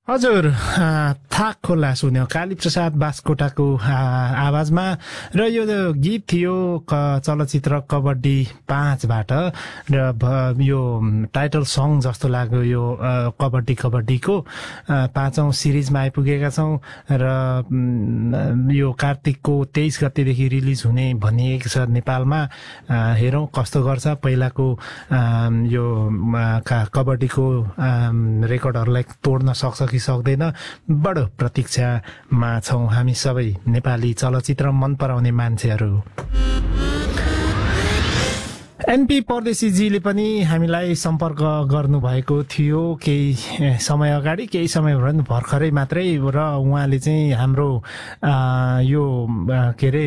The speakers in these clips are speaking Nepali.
हजुर थाक खोला सुन्यो काली प्रसाद बास्कोटाको आवाजमा र यो गीत थियो चलचित्र कबड्डी 5 बाट र यो टाइटल सङ जस्तो लाग्यो यो कबड्डीको 5औं सिरिजमा आइपुगेका छौं र यो कार्तिकको 23 गतेदेखि रिलिज हुने भनिएको छ नेपालमा। हेरौं कस्तो गर्छ। पहिलाको यो कबड्डीको रेकर्डहरूलाई तोड्न सक्छ कि सक्दैन, बडो प्रतीक्षामा छौं हामी सबै नेपाली चलचित्र मन पराउने मान्छेहरू। एनपी परदेशीजीले पनि हामीलाई सम्पर्क गर्नुभएको थियो केही समय अगाडि, केही समय भर्खरै मात्रै, र उहाँले चाहिँ हाम्रो यो के अरे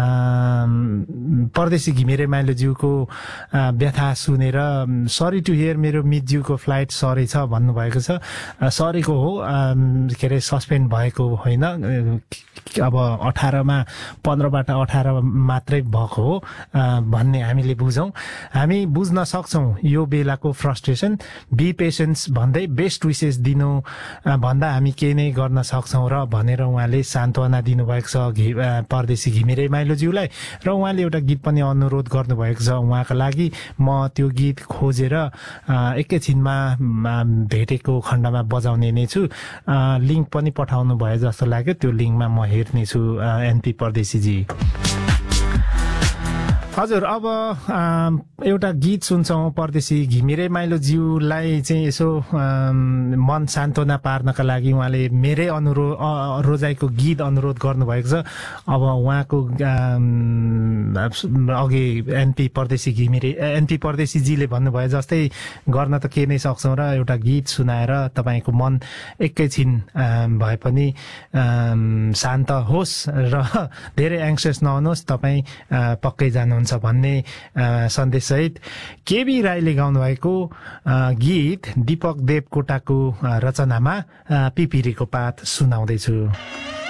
परदेशी घिमिरे माइलोज्यूको व्यथा सुनेर सरी टु हियर मेरो मितज्यूको फ्लाइट सरी छ भन्नुभएको छ। सरीको हो, के अरे सस्पेन्ड भएको होइन, अब 18 बाट 18 मात्रै भएको हो भन्ने हामीले बुझौं। हामी बुझ्न सक्छौं यो बेलाको फ्रस्ट्रेसन। बी पेशेन्स भन्दै बेस्ट विशेस दिनु भन्दा हामी केही नै गर्न सक्छौं र भनेर उहाँले सान्त्वना दिनुभएको छ परदेशी घिमिरे माइलोज्यूलाई। र उहाँले एउटा गीत पनि अनुरोध गर्नुभएको छ उहाँका लागि। म त्यो गीत खोजेर एकैछिनमा भेटेको खण्डमा बजाउने नै छु। लिंक पनि पठाउनु भयो जस्तो लाग्यो, त्यो लिंकमा म हेर्नेछु एनपी परदेशीजी। हजुर, अब एउटा गीत सुन्छौं परदेशी घिमिरे माइलोज्यूलाई चाहिँ यसो मन सान्त्वना पार्नका लागि उहाँले मेरै रोजाइको गीत अनुरोध गर्नुभएको छ। अब उहाँको अघि एनपी परदेशीजीले भन्नुभयो जस्तै गर्न त के नै सक्छौं र एउटा गीत सुनाएर तपाईको मन एकैछिन भए पनि शान्त होस् र धेरै एङ्सियस नहुनुहोस्, तपाई पक्कै जानुहुन्छ भन्ने सन्देश सहित केबी राईले गाउनु भएको गीत दीपक देवकोटाको रचनामा पिपिरीको पात सुनाउँदैछु।